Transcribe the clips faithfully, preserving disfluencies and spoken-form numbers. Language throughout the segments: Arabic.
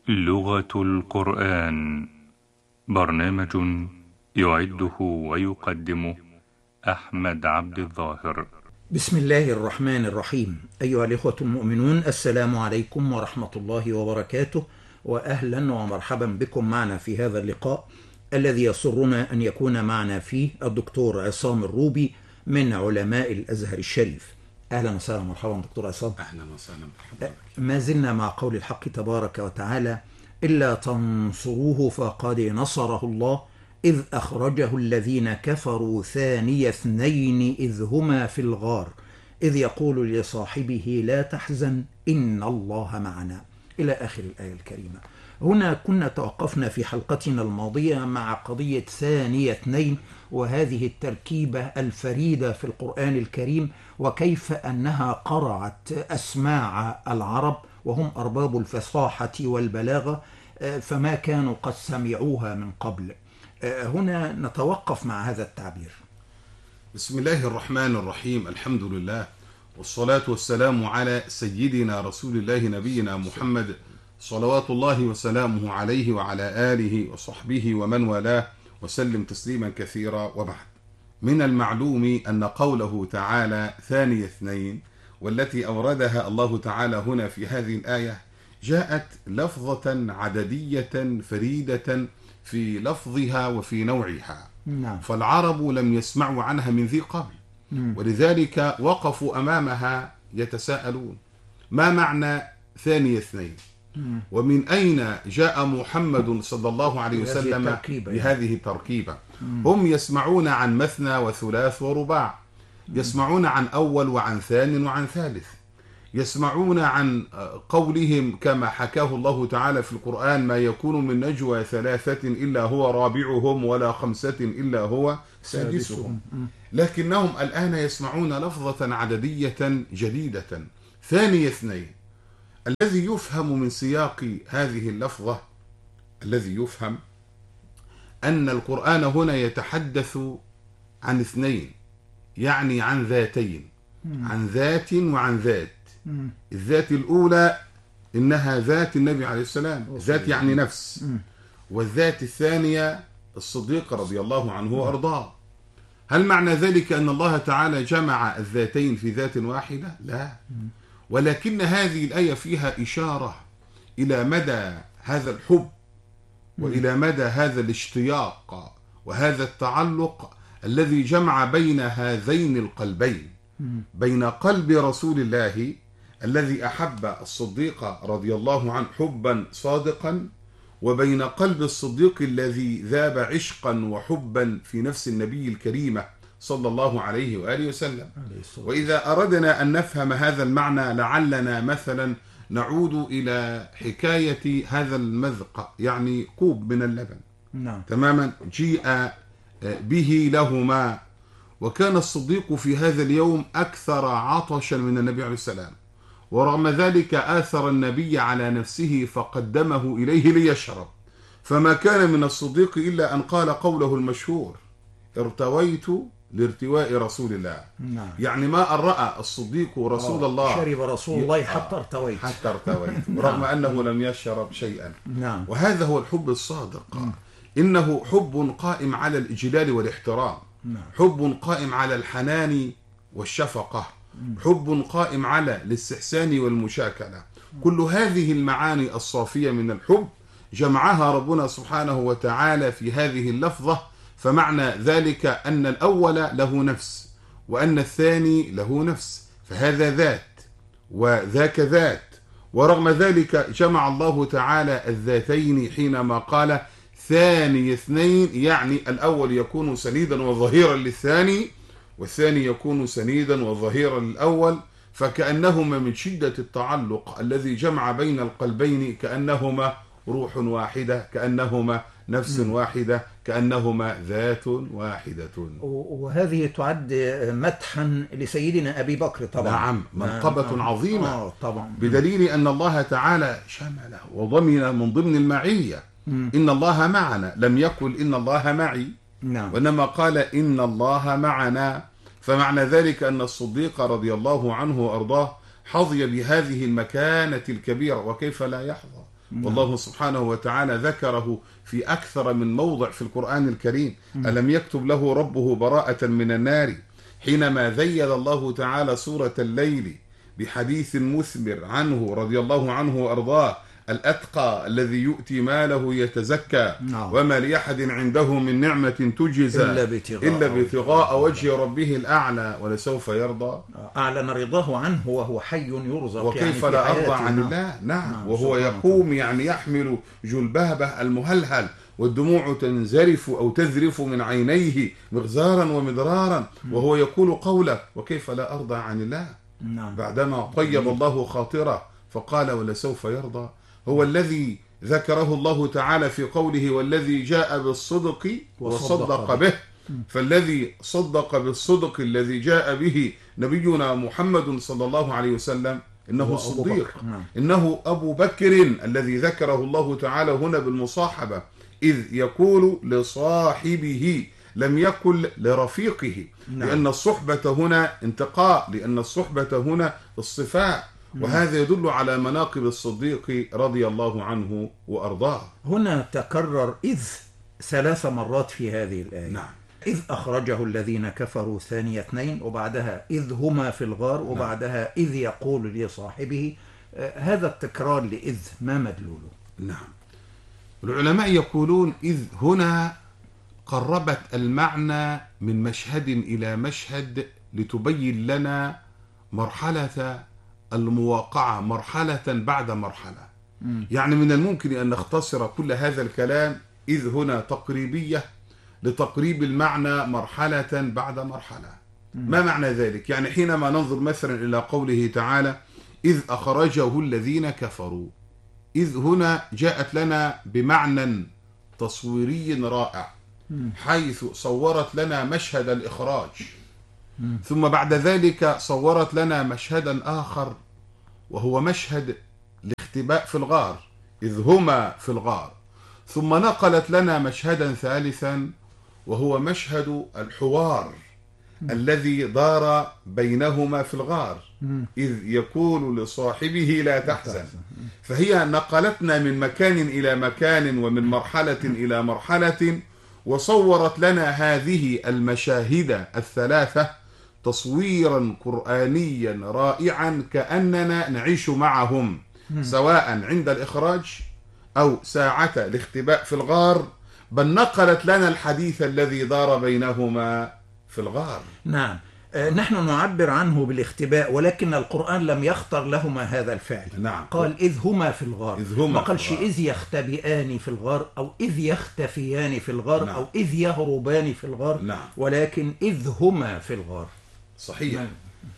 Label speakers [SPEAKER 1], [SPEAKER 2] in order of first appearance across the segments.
[SPEAKER 1] لغة القرآن، برنامج يعده ويقدمه أحمد عبد الظاهر.
[SPEAKER 2] بسم الله الرحمن الرحيم. أيها الإخوة المؤمنون، السلام عليكم ورحمة الله وبركاته، وأهلا ومرحبا بكم معنا في هذا اللقاء الذي يسرنا أن يكون معنا فيه الدكتور عصام الروبي من علماء الأزهر الشريف. أهلا وسهلا ومرحبا دكتور عصام.
[SPEAKER 3] أهلا وسهلا مرحبا.
[SPEAKER 2] ما زلنا مع قول الحق تبارك وتعالى: إلا تنصروه فقد نصره الله إذ أخرجه الذين كفروا ثاني اثنين إذ هما في الغار إذ يقول لصاحبه لا تحزن إن الله معنا، إلى آخر الآية الكريمة. هنا كنا توقفنا في حلقتنا الماضية مع قضية ثاني اثنين، وهذه التركيبة الفريدة في القرآن الكريم، وكيف أنها قرعت أسماع العرب وهم أرباب الفصاحة والبلاغة، فما كانوا قد سمعوها من قبل. هنا نتوقف مع هذا التعبير.
[SPEAKER 3] بسم الله الرحمن الرحيم، الحمد لله والصلاة والسلام على سيدنا رسول الله نبينا محمد صلوات الله وسلامه عليه وعلى آله وصحبه ومن والاه وسلم تسليما كثيرا، وبعد. من المعلوم أن قوله تعالى ثاني اثنين والتي أوردها الله تعالى هنا في هذه الآية جاءت لفظة عددية فريدة في لفظها وفي نوعها.
[SPEAKER 2] نعم.
[SPEAKER 3] فالعرب لم يسمعوا عنها من ذي قبل، ولذلك وقفوا أمامها يتساءلون: ما معنى ثاني اثنين؟ ومن أين جاء محمد صلى الله عليه وسلم بهذه التركيبة؟ هم يسمعون عن مثنى وثلاث ورباع، يسمعون عن أول وعن ثان وعن ثالث، يسمعون عن قولهم كما حكاه الله تعالى في القرآن: ما يكون من نجوى ثلاثة إلا هو رابعهم ولا خمسة إلا هو سادسهم. لكنهم الآن يسمعون لفظة عددية جديدة، ثاني اثنين. الذي يفهم من سياق هذه اللفظة، الذي يفهم أن القرآن هنا يتحدث عن اثنين، يعني عن ذاتين، عن ذات وعن ذات. الذات الأولى إنها ذات النبي عليه السلام، ذات يعني نفس. والذات الثانية الصديق رضي الله عنه وأرضاه. هل معنى ذلك أن الله تعالى جمع الذاتين في ذات واحدة؟ لا، ولكن هذه الآية فيها إشارة إلى مدى هذا الحب وإلى مدى هذا الاشتياق وهذا التعلق الذي جمع بين هذين القلبين، بين قلب رسول الله الذي أحب الصديق رضي الله عنه حبا صادقا، وبين قلب الصديق الذي ذاب عشقا وحبا في نفس النبي الكريمة صلى الله عليه وآله وسلم. وإذا أردنا أن نفهم هذا المعنى لعلنا مثلا نعود إلى حكاية هذا المذق، يعني كوب من اللبن.
[SPEAKER 2] نعم.
[SPEAKER 3] تماما. جيء به لهما، وكان الصديق في هذا اليوم أكثر عطشا من النبي عليه السلام، ورغم ذلك آثر النبي على نفسه فقدمه إليه ليشرب، فما كان من الصديق إلا أن قال قوله المشهور: ارتويت لارتواء رسول الله.
[SPEAKER 2] نعم.
[SPEAKER 3] يعني ما أن رأى الصديق رسول الله
[SPEAKER 2] شرب رسول الله حتى ارتويت،
[SPEAKER 3] حتى ارتويت رغم أنه لم يشرب شيئا.
[SPEAKER 2] نعم.
[SPEAKER 3] وهذا هو الحب الصادق. إنه حب قائم على الإجلال والاحترام، حب قائم على الحنان والشفقة، حب قائم على الاستحسان والمشاكلة. كل هذه المعاني الصافية من الحب جمعها ربنا سبحانه وتعالى في هذه اللفظة. فمعنى ذلك أن الأول له نفس وأن الثاني له نفس، فهذا ذات وذاك ذات. ورغم ذلك جمع الله تعالى الذاتين حينما قال ثاني اثنين، يعني الأول يكون سنيدا وظهيرا للثاني، والثاني يكون سنيدا وظهيرا للأول، فكأنهما من شدة التعلق الذي جمع بين القلبين كأنهما روح واحدة، كأنهما نفس واحدة، كأنهما ذات واحدة.
[SPEAKER 2] وهذه تعد مدحا لسيدنا أبي بكر طبعا.
[SPEAKER 3] نعم، منقبة نعم. عظيمة.
[SPEAKER 2] آه طبعا.
[SPEAKER 3] بدليل أن الله تعالى شمله وضمن من ضمن المعية. مم. إن الله معنا، لم يقل إن الله معي.
[SPEAKER 2] نعم.
[SPEAKER 3] وإنما قال إن الله معنا. فمعنى ذلك أن الصديق رضي الله عنه وأرضاه حظي بهذه المكانة الكبيرة، وكيف لا يحظى والله سبحانه وتعالى ذكره في أكثر من موضع في القرآن الكريم. ألم يكتب له ربه براءة من النار حينما ذيل الله تعالى سورة الليل بحديث مثمر عنه رضي الله عنه وأرضاه الأتقى الذي يؤتي ماله يتزكى
[SPEAKER 2] نعم.
[SPEAKER 3] وما لأحد عنده من نعمة تجزى
[SPEAKER 2] إلا ابتغاء,
[SPEAKER 3] إلا ابتغاء وجه ربه الأعلى ولسوف يرضى.
[SPEAKER 2] أعلن رضاه عنه وهو حي يرزق،
[SPEAKER 3] وكيف
[SPEAKER 2] يعني
[SPEAKER 3] لا أرضى
[SPEAKER 2] حياته.
[SPEAKER 3] عن
[SPEAKER 2] نعم.
[SPEAKER 3] الله. نعم.
[SPEAKER 2] نعم.
[SPEAKER 3] وهو يقوم يعني يحمل جلبابه المهلهل والدموع تنزرف أو تذرف من عينيه مغزارا ومدرارا وهو يقول قوله وكيف لا أرضى عن الله.
[SPEAKER 2] نعم.
[SPEAKER 3] بعدما طيب الله خاطره فقال ولسوف يرضى. هو الذي ذكره الله تعالى في قوله والذي جاء بالصدق وصدق به. فالذي صدق بالصدق الذي جاء به نبينا محمد صلى الله عليه وسلم إنه الصديق، إنه أبو بكر الذي ذكره الله تعالى هنا بالمصاحبة إذ يقول لصاحبه لم يقل لرفيقه. نعم. لأن الصحبة هنا انتقاء، لأن الصحبة هنا الصفاء، وهذا يدل على مناقب الصديق رضي الله عنه وأرضاه.
[SPEAKER 2] هنا تكرر إذ ثلاث مرات في هذه الآية.
[SPEAKER 3] نعم.
[SPEAKER 2] إذ أخرجه الذين كفروا ثاني اثنين، وبعدها إذ هما في الغار، وبعدها نعم. إذ يقول لصاحبه. آه هذا التكرار لإذ ما مدلوله؟
[SPEAKER 3] نعم. العلماء يقولون إذ هنا قربت المعنى من مشهد إلى مشهد لتبين لنا مرحلة المواقعة مرحلة بعد مرحلة. م. يعني من الممكن أن نختصر كل هذا الكلام إذ هنا تقريبية لتقريب المعنى مرحلة بعد مرحلة. م. ما معنى ذلك؟ يعني حينما ننظر مثلا إلى قوله تعالى إذ أخرجه الذين كفروا، إذ هنا جاءت لنا بمعنى تصويري رائع حيث صورت لنا مشهد الإخراج، ثم بعد ذلك صورت لنا مشهدا آخر وهو مشهد الاختباء في الغار إذ هما في الغار، ثم نقلت لنا مشهدا ثالثا وهو مشهد الحوار الذي دار بينهما في الغار إذ يقول لصاحبه لا تحزن. فهي نقلتنا من مكان إلى مكان ومن مرحلة إلى مرحلة، وصورت لنا هذه المشاهد الثلاثة تصويرا قرآنيا رائعا كأننا نعيش معهم سواء عند الإخراج أو ساعة الاختباء في الغار، بل نقلت لنا الحديث الذي دار بينهما في الغار.
[SPEAKER 2] نعم. نحن نعبر عنه بالاختباء، ولكن القرآن لم يختر لهما هذا الفعل.
[SPEAKER 3] نعم.
[SPEAKER 2] قال إذ هما في الغار،
[SPEAKER 3] إذ هما
[SPEAKER 2] ما قالش إذ يختبئان في الغار أو إذ يختفيان في الغار. نعم. أو إذ يهربان في الغار.
[SPEAKER 3] نعم.
[SPEAKER 2] ولكن إذ هما في الغار.
[SPEAKER 3] صحيح.
[SPEAKER 2] نعم.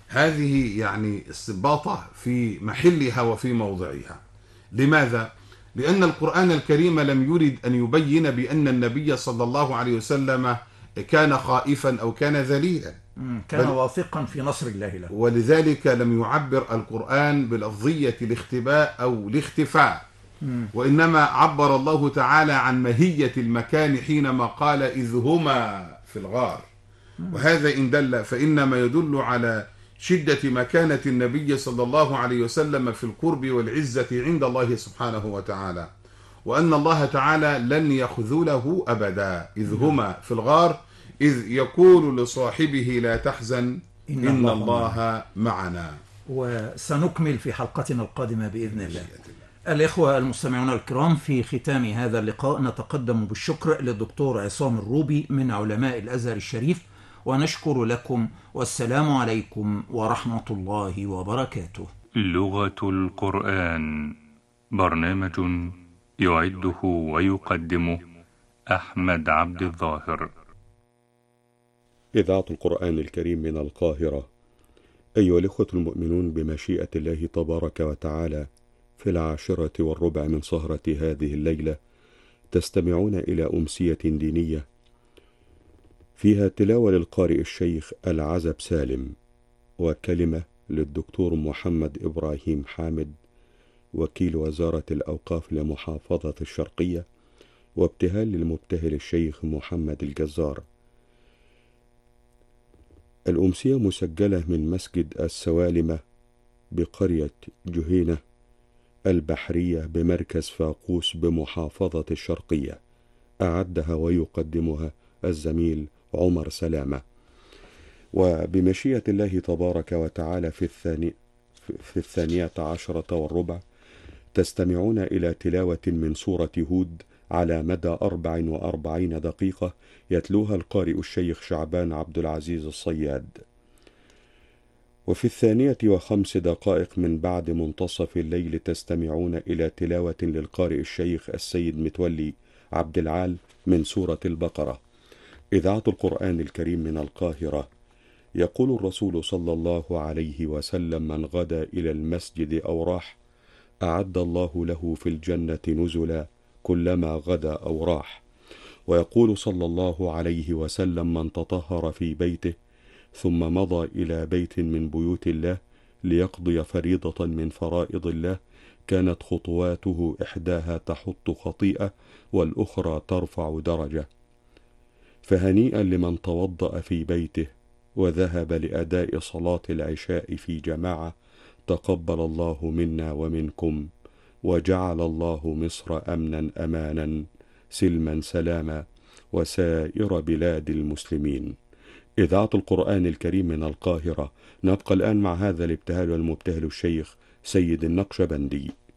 [SPEAKER 3] هذه يعني استباطة في محلها وفي موضعها. لماذا؟ لأن القرآن الكريم لم يرد أن يبين بأن النبي صلى الله عليه وسلم كان خائفا أو كان ذليلا،
[SPEAKER 2] كان واثقا في نصر الله له،
[SPEAKER 3] ولذلك لم يعبر القرآن بلفظية الاختباء أو الاختفاء، وإنما عبر الله تعالى عن ماهية المكان حينما قال إذ هما في الغار. وهذا إن دل فإنما يدل على شدة مكانة النبي صلى الله عليه وسلم في القرب والعزة عند الله سبحانه وتعالى، وأن الله تعالى لن يخذله أبدا. إذ هما في الغار إذ يقول لصاحبه لا تحزن إن, إن الله معنا.
[SPEAKER 2] وسنكمل في حلقتنا القادمة بإذن الله. الإخوة المستمعون الكرام، في ختام هذا اللقاء نتقدم بالشكر للدكتور عصام الروبي من علماء الأزهر الشريف، ونشكر لكم، والسلام عليكم ورحمة الله وبركاته.
[SPEAKER 1] لغة القرآن، برنامج يعده ويقدمه أحمد عبد الظاهر.
[SPEAKER 4] إذاعة القرآن الكريم من القاهرة. أيها الإخوة المؤمنون، بمشيئة الله تبارك وتعالى في العاشرة والربع من سهرة هذه الليلة تستمعون إلى أمسية دينية فيها تلاوة للقارئ الشيخ العزب سالم، وكلمة للدكتور محمد إبراهيم حامد وكيل وزارة الأوقاف لمحافظة الشرقية، وابتهال للمبتهل الشيخ محمد الجزار. الأمسية مسجلة من مسجد السوالمة بقرية جهينة البحرية بمركز فاقوس بمحافظة الشرقية. أعدها ويقدمها الزميل عمر سلامة. وبمشيئة الله تبارك وتعالى في, الثاني في الثانية عشرة والربع تستمعون إلى تلاوة من سورة هود على مدى أربع وأربعين دقيقة يتلوها القارئ الشيخ شعبان عبد العزيز الصياد. وفي الثانية وخمس دقائق من بعد منتصف الليل تستمعون إلى تلاوة للقارئ الشيخ السيد متولي عبد العال من سورة البقرة. إذاعة القرآن الكريم من القاهرة. يقول الرسول صلى الله عليه وسلم: من غدا إلى المسجد أو راح أعد الله له في الجنة نزلا كلما غدا أو راح. ويقول صلى الله عليه وسلم: من تطهر في بيته ثم مضى إلى بيت من بيوت الله ليقضي فريضة من فرائض الله كانت خطواته إحداها تحط خطيئة والأخرى ترفع درجة. فهنيئا لمن توضأ في بيته وذهب لأداء صلاة العشاء في جماعة، تقبل الله منا ومنكم، وجعل الله مصر أمنا أمانا سلما سلاما وسائر بلاد المسلمين. إذاعة القرآن الكريم من القاهرة. نبقى الآن مع هذا الابتهال والمبتهل الشيخ سيد النقشبندي.